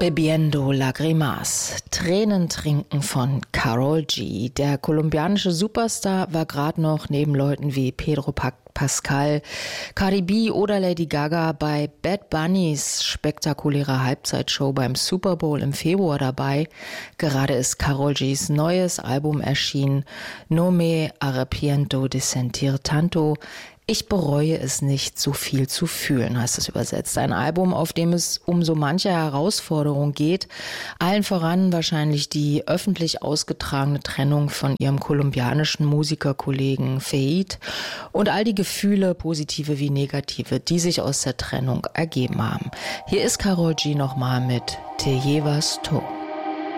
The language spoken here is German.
Bebiendo Lagrimas, Tränen trinken von Karol G. Der kolumbianische Superstar war gerade noch neben Leuten wie Pedro Pascal, Cardi B oder Lady Gaga bei Bad Bunnys spektakulärer Halbzeitshow beim Super Bowl im Februar dabei. Gerade ist Karol Gs neues Album erschienen, No me arrepiento de sentir tanto. Ich bereue es nicht, so viel zu fühlen, heißt es übersetzt. Ein Album, auf dem es um so manche Herausforderung geht. Allen voran wahrscheinlich die öffentlich ausgetragene Trennung von ihrem kolumbianischen Musikerkollegen Feid und all die Gefühle, positive wie negative, die sich aus der Trennung ergeben haben. Hier ist Karol G nochmal mit Te llevas tú.